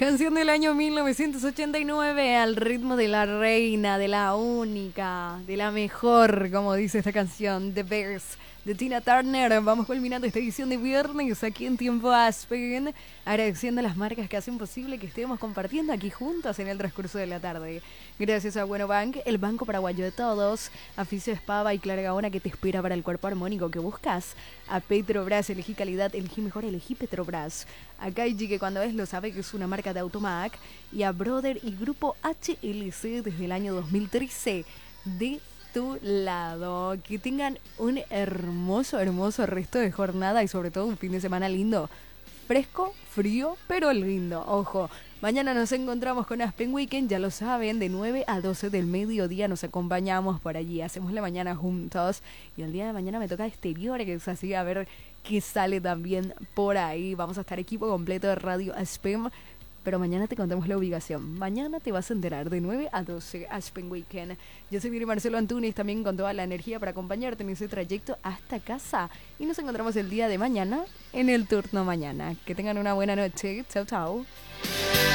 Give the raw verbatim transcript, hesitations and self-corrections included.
Canción del año mil novecientos ochenta y nueve al ritmo de la reina, de la única, de la mejor, como dice esta canción, The Best, de Tina Turner. Vamos culminando esta edición de viernes aquí en Tiempo Aspen, agradeciendo a las marcas que hacen posible que estemos compartiendo aquí juntos en el transcurso de la tarde. Gracias a Bueno Bank, el banco paraguayo de todos, a Fisio Espava y Clara Gaona, que te espera para el cuerpo armónico que buscas, a Petrobras, elegí calidad, elegí mejor, elegí Petrobras, a Kaiji, que cuando ves lo sabe que es una marca de Automac, y a Brother y Grupo H L C desde el año dos mil trece de tu lado. Que tengan un hermoso, hermoso resto de jornada y sobre todo un fin de semana lindo. Fresco, frío, pero lindo. Ojo, mañana nos encontramos con Aspen Weekend, ya lo saben, de nueve a doce del mediodía nos acompañamos por allí, hacemos la mañana juntos y el día de mañana me toca exterior, que es así, a ver qué sale también por ahí. Vamos a estar equipo completo de Radio Aspen, pero mañana te contamos la ubicación. Mañana te vas a enterar de nueve a doce, Aspen Weekend. Yo soy Miri Marcelo Antunes, también con toda la energía para acompañarte en ese trayecto hasta casa. Y nos encontramos el día de mañana en el turno mañana. Que tengan una buena noche. Chao, chao.